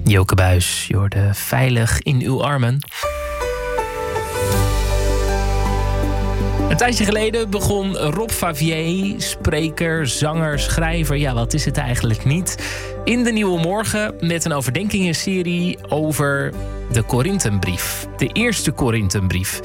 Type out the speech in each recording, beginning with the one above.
Joke Buijs, je hoorde Veilig in uw armen. Een tijdje geleden begon Rob Favier, spreker, zanger, schrijver... ja, wat is het eigenlijk niet... in de Nieuwe Morgen met een overdenkingenserie over de Korintenbrief. De eerste Korintenbrief.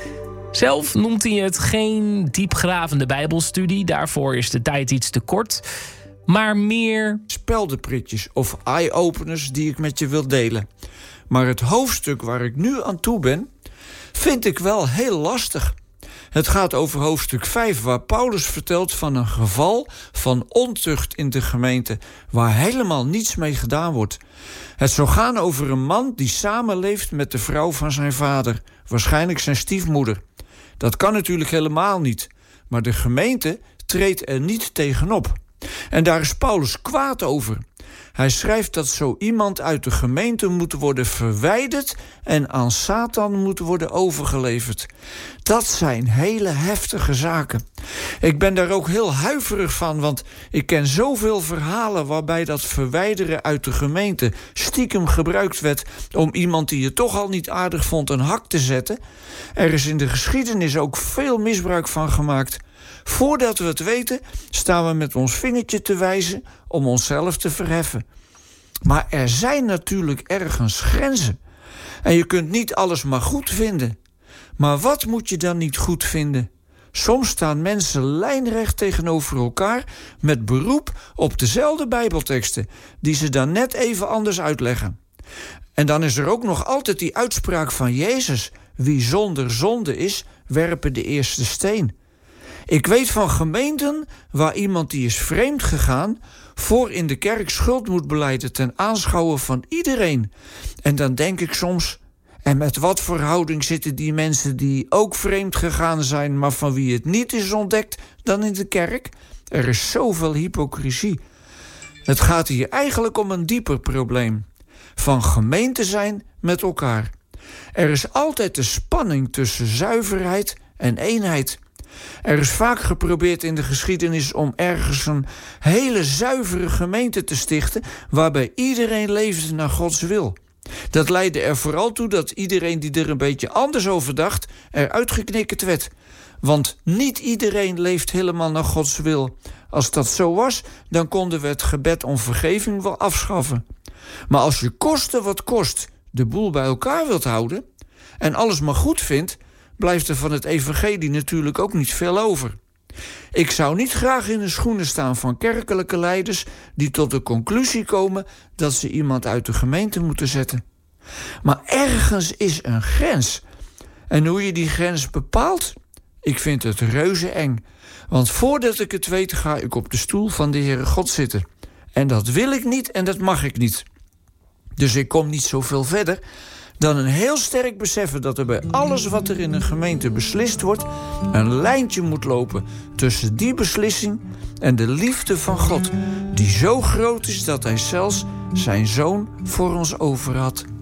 Zelf noemt hij het geen diepgravende bijbelstudie. Daarvoor is de tijd iets te kort. Maar meer speldenpritjes of eye-openers die ik met je wil delen. Maar het hoofdstuk waar ik nu aan toe ben, vind ik wel heel lastig. Het gaat over hoofdstuk 5, waar Paulus vertelt van een geval van ontucht in de gemeente, waar helemaal niets mee gedaan wordt. Het zou gaan over een man die samenleeft met de vrouw van zijn vader, waarschijnlijk zijn stiefmoeder. Dat kan natuurlijk helemaal niet, maar de gemeente treedt er niet tegenop. En daar is Paulus kwaad over. Hij schrijft dat zo iemand uit de gemeente moet worden verwijderd en aan Satan moet worden overgeleverd. Dat zijn hele heftige zaken. Ik ben daar ook heel huiverig van, want ik ken zoveel verhalen waarbij dat verwijderen uit de gemeente stiekem gebruikt werd om iemand die je toch al niet aardig vond een hak te zetten. Er is in de geschiedenis ook veel misbruik van gemaakt. Voordat we het weten, staan we met ons vingertje te wijzen om onszelf te verheffen. Maar er zijn natuurlijk ergens grenzen. En je kunt niet alles maar goed vinden. Maar wat moet je dan niet goed vinden? Soms staan mensen lijnrecht tegenover elkaar met beroep op dezelfde bijbelteksten, die ze dan net even anders uitleggen. En dan is er ook nog altijd die uitspraak van Jezus: wie zonder zonde is, werpen de eerste steen. Ik weet van gemeenten waar iemand die is vreemd gegaan voor in de kerk schuld moet belijden ten aanschouwen van iedereen. En dan denk ik soms, en met wat verhouding zitten die mensen die ook vreemd gegaan zijn, maar van wie het niet is ontdekt, dan in de kerk? Er is zoveel hypocrisie. Het gaat hier eigenlijk om een dieper probleem. Van gemeente zijn met elkaar. Er is altijd de spanning tussen zuiverheid en eenheid. Er is vaak geprobeerd in de geschiedenis om ergens een hele zuivere gemeente te stichten, waarbij iedereen leefde naar Gods wil. Dat leidde er vooral toe dat iedereen die er een beetje anders over dacht, eruit geknikkerd werd. Want niet iedereen leeft helemaal naar Gods wil. Als dat zo was, dan konden we het gebed om vergeving wel afschaffen. Maar als je koste wat kost de boel bij elkaar wilt houden en alles maar goed vindt, blijft er van het evangelie natuurlijk ook niet veel over. Ik zou niet graag in de schoenen staan van kerkelijke leiders die tot de conclusie komen dat ze iemand uit de gemeente moeten zetten. Maar ergens is een grens. En hoe je die grens bepaalt, ik vind het reuze eng. Want voordat ik het weet, ga ik op de stoel van de Heere God zitten. En dat wil ik niet en dat mag ik niet. Dus ik kom niet zoveel verder dan een heel sterk beseffen dat er bij alles wat er in een gemeente beslist wordt een lijntje moet lopen tussen die beslissing en de liefde van God, die zo groot is dat hij zelfs zijn zoon voor ons over had.